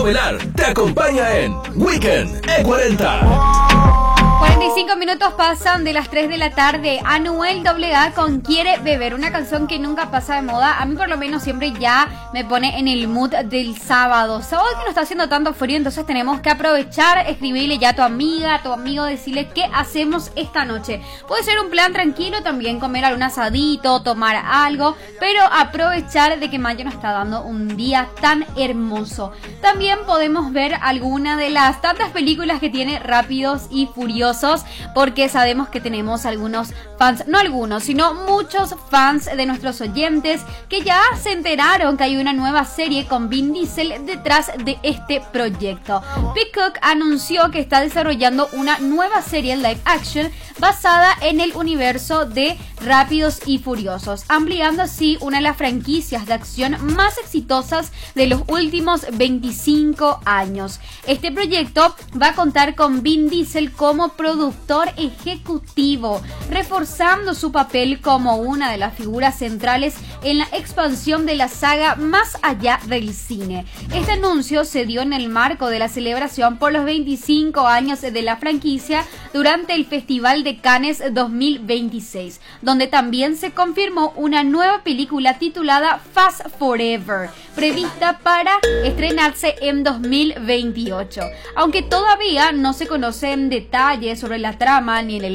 Velar te acompaña en Weekend E40. 45 minutos pasan de las 3 de la tarde. Anuel AA con Quiere Beber, una canción que nunca pasa de moda. A mí por lo menos siempre ya me pone en el mood del sábado. Sábado que no está haciendo tanto frío, entonces tenemos que aprovechar, escribirle ya a tu amiga, a tu amigo, decirle qué hacemos esta noche. Puede ser un plan tranquilo también, comer algún asadito, tomar algo, pero aprovechar de que mayo nos está dando un día tan hermoso. También podemos ver alguna de las tantas películas que tiene Rápidos y Furiosos, porque sabemos que tenemos algunos fans, no algunos, sino muchos fans de nuestros oyentes que ya se enteraron que hay una nueva serie con Vin Diesel detrás de este proyecto. Peacock anunció que está desarrollando una nueva serie live action basada en el universo de Rápidos y Furiosos, ampliando así una de las franquicias de acción más exitosas de los últimos 25 años. Este proyecto va a contar con Vin Diesel como productor ejecutivo, reforzando su papel como una de las figuras centrales en la expansión de la saga más allá del cine. Este anuncio se dio en el marco de la celebración por los 25 años de la franquicia durante el Festival de Cannes 2026, donde también se confirmó una nueva película titulada Fast Forever, prevista para estrenarse en 2028. Aunque todavía no se conocen detalles sobre la trama ni el